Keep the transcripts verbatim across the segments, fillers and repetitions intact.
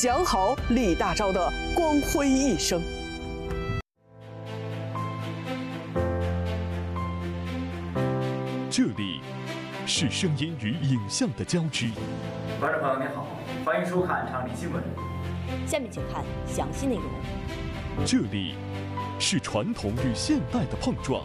讲好李大钊的光辉一生。 这里是声音与影像的交织。 观众朋友您好，欢迎收看昌黎新闻。 下面请看详细内容。 这里是传统与现代的碰撞。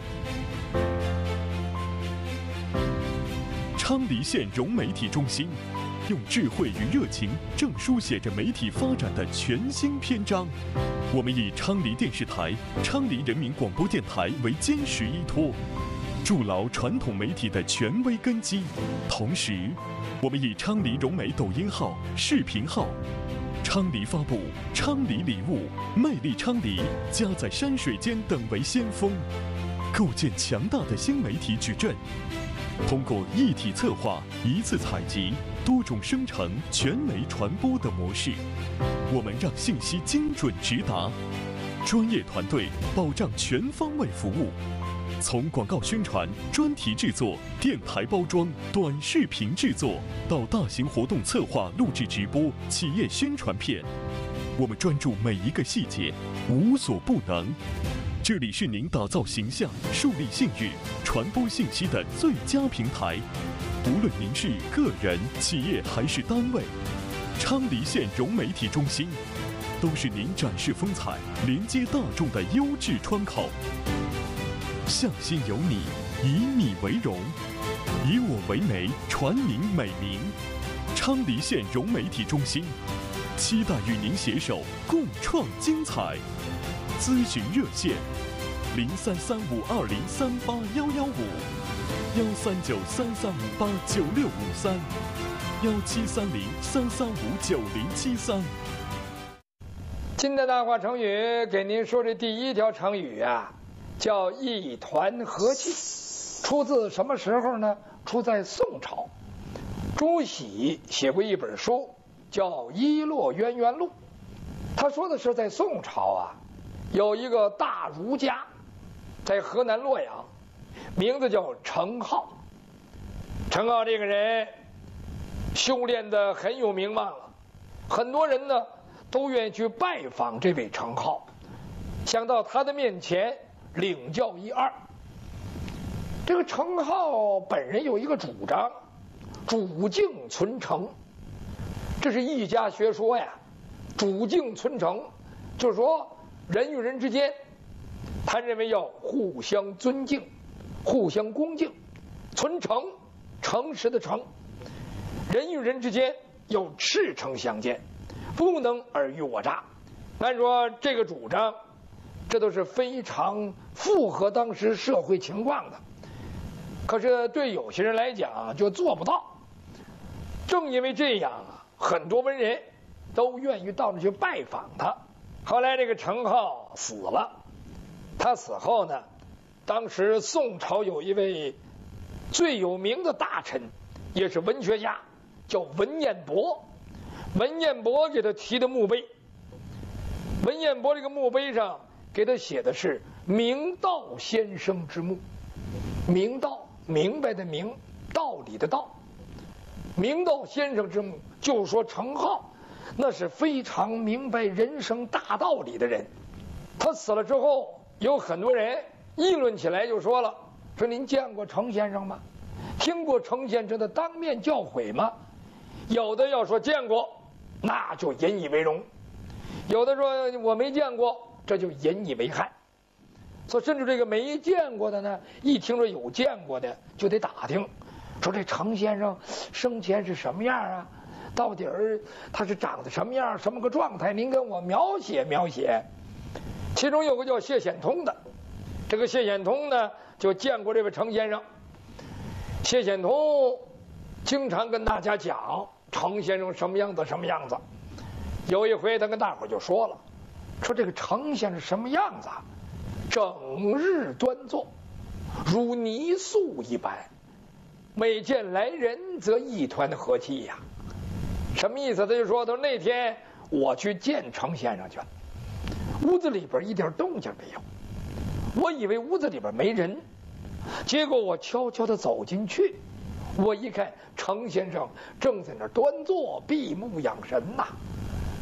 昌黎县融媒体中心用智慧与热情，正书写着媒体发展的全新篇章。我们以昌黎电视台、昌黎人民广播电台为坚实依托，筑牢传统媒体的权威根基。同时，我们以昌黎融媒抖音号、视频号、昌黎发布、昌黎礼物、魅力昌黎、家在山水间等为先锋，构建强大的新媒体矩阵。通过一体策划、一次采集、多种生成、全媒传播的模式，我们让信息精准直达，专业团队保障全方位服务。从广告宣传、专题制作、电台包装、短视频制作，到大型活动策划、录制直播、企业宣传片，我们专注每一个细节，无所不能。这里是您打造形象、树立信誉、传播信息的最佳平台。无论您是个人、企业还是单位，昌黎县融媒体中心都是您展示风采、连接大众的优质窗口。向心有你，以你为荣，以我为媒，传您美名。昌黎县融媒体中心期待与您携手共创精彩。咨询热线：零三三五二零三八幺幺五，幺三九三三五八九六五三，幺七三零三三五九零七三。 今天大话成语给您说这第一条成语啊，叫一团和气，出自什么时候呢？出在宋朝，朱熹写过一本书叫《伊洛渊源录》，他说的是在宋朝啊，有一个大儒家，在河南洛阳，名字叫程颢。程颢这个人修炼的很有名望了，很多人呢都愿意去拜访这位程颢，想到他的面前领教一二。这个程颢本人有一个主张，主静存诚，这是一家学说呀。主静存诚就是说人与人之间，他认为要互相尊敬、互相恭敬，存诚，诚实的诚。人与人之间要赤诚相见，不能尔虞我诈。按说这个主张，这都是非常符合当时社会情况的。可是对有些人来讲就做不到。正因为这样啊，很多文人都愿意到那去拜访他。后来这个程颢死了，他死后呢，当时宋朝有一位最有名的大臣，也是文学家，叫文彦博。文彦博给他题的墓碑，文彦博这个墓碑上给他写的是明道先生之墓。明道，明白的明，道理的道。明道先生之墓，就是说程颢那是非常明白人生大道理的人。他死了之后，有很多人议论起来，就说了，说您见过程先生吗？听过程先生的当面教诲吗？有的要说见过，那就引以为荣；有的说我没见过，这就引以为憾。所以甚至这个没见过的呢，一听说有见过的，就得打听，说这程先生生前是什么样啊？到底儿他是长得什么样，什么个状态？您跟我描写描写。其中有个叫谢显通的，这个谢显通呢就见过这位程先生。谢显通经常跟大家讲程先生什么样子什么样子。有一回他跟大伙就说了，说这个程先生什么样子啊？整日端坐，如泥塑一般，每见来人则一团和气呀。什么意思？他就说，他说那天我去见程先生去了，屋子里边一点动静没有，我以为屋子里边没人，结果我悄悄地走进去，我一看程先生正在那儿端坐，闭目养神呐、啊。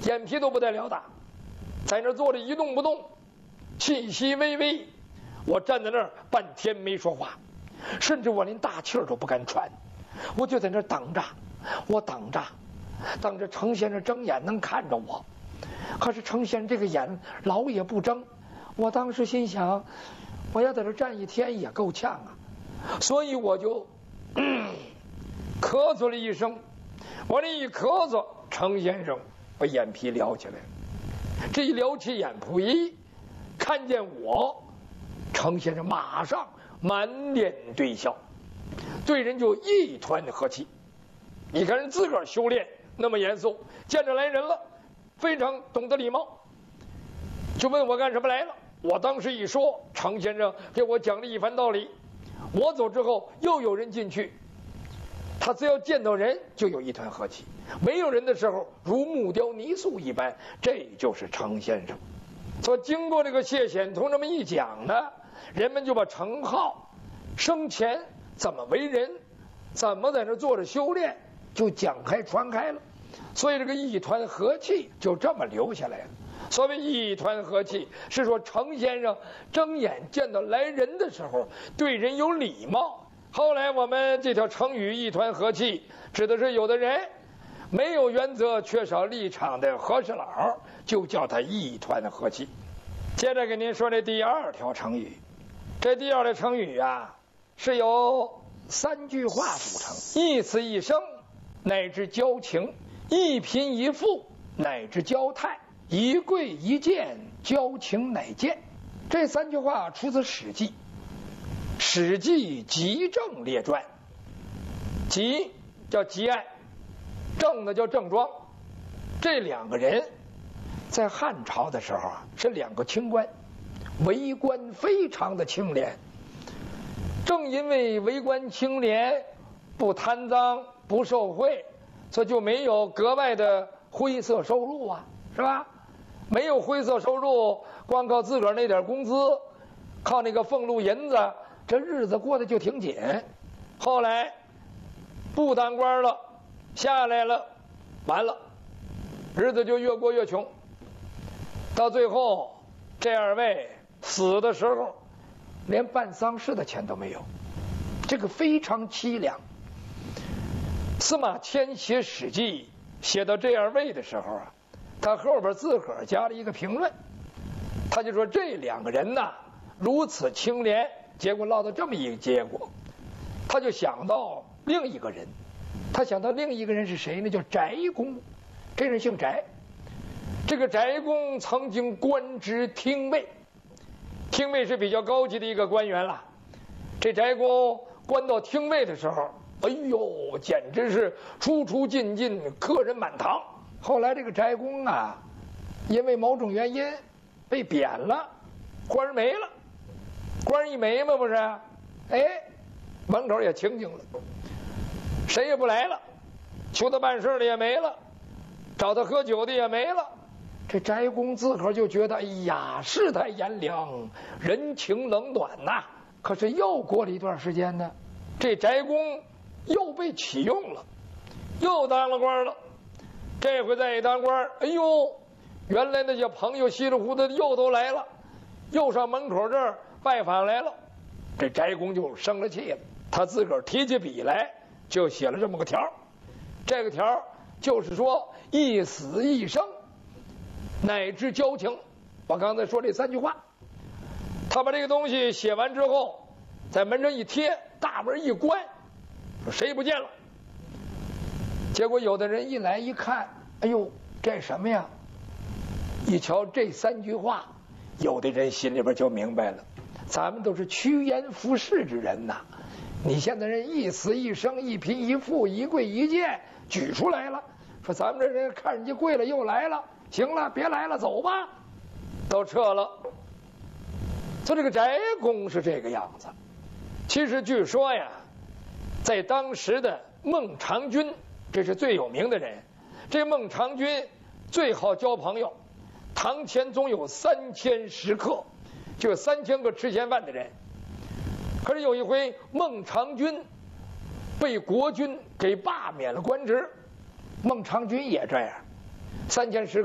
眼皮都不带了大，在那坐着一动不动，气息微微。我站在那儿半天没说话，甚至我连大气儿都不敢喘，我就在那儿等着，我等着，等着程先生睁眼能看着我。可是程先生这个眼老也不睁，我当时心想，我要在这站一天也够呛啊，所以我就、嗯、咳嗽了一声。我这一咳嗽，程先生把眼皮撩起来了，这一撩起眼皮，看见我，程先生马上满脸堆笑，对人就一团和气。你看人自个儿修炼那么严肃，见着来人了非常懂得礼貌，就问我干什么来了。我当时一说，程先生给我讲了一番道理。我走之后又有人进去，他只要见到人就有一团和气，没有人的时候如木雕泥塑一般，这就是程先生。所以经过这个谢显通这么一讲呢，人们就把程颢生前怎么为人，怎么在这坐着修炼，就讲开传开了。所以这个一团和气就这么留下来了。所谓一团和气，是说程先生睁眼见到来人的时候对人有礼貌。后来我们这条成语一团和气，指的是有的人没有原则缺少立场的和事佬，就叫他一团和气。接着给您说这第二条成语，这第二条成语啊是由三句话组成：一词一声乃至交情，一贫一富乃至交态，一贵一贱交情乃见。这三句话出自《史记》，《史记·集政列传》。集叫集爱，郑呢叫郑庄。这两个人在汉朝的时候啊，是两个清官，为官非常的清廉。正因为为官清廉，不贪赃不受贿，所以就没有格外的灰色收入啊，是吧？没有灰色收入，光靠自个儿那点工资，靠那个俸禄银子，这日子过得就挺紧。后来不当官了，下来了，完了，日子就越过越穷。到最后，这二位死的时候，连办丧事的钱都没有，这个非常凄凉。司马迁写《史记》写到这二位的时候啊，他后边自个儿加了一个评论，他就说这两个人呐如此清廉，结果落到这么一个结果。他就想到另一个人，他想到另一个人是谁呢？叫翟公。这人姓翟，这个翟公曾经官职厅尉，厅尉是比较高级的一个官员了。这翟公官到厅尉的时候，哎呦，简直是出出进进，客人满堂。后来这个翟公啊，因为某种原因被贬了，官没了。官一没嘛，不是？哎，门口也清静了，谁也不来了，求他办事的也没了，找他喝酒的也没了。这翟公自个儿就觉得，哎呀，世态炎凉，人情冷暖呐。可是又过了一段时间呢，这翟公又被启用了，又当了官了。这回再一当官，哎呦，原来那些朋友稀里糊涂的又都来了，又上门口这儿拜访来了。这翟公就生了气了，他自个儿提起笔来就写了这么个条。这个条就是说，一死一生乃至交情。我刚才说这三句话，他把这个东西写完之后，在门上一贴，大门一关，说谁不见了。结果有的人一来一看，哎呦，这什么呀？一瞧这三句话，有的人心里边就明白了，咱们都是趋炎附势之人呐。你现在人一死一生，一贫一富，一贵一贱举出来了，说咱们这人看人家贵了又来了，行了，别来了，走吧，都撤了。所以这个翟公是这个样子。其实据说呀，在当时的孟尝君，这是最有名的人。这孟尝君最好交朋友，堂前总有三千食客，就有三千个吃闲饭的人。可是有一回，孟尝君被国君给罢免了官职，孟尝君也这样，三千食客。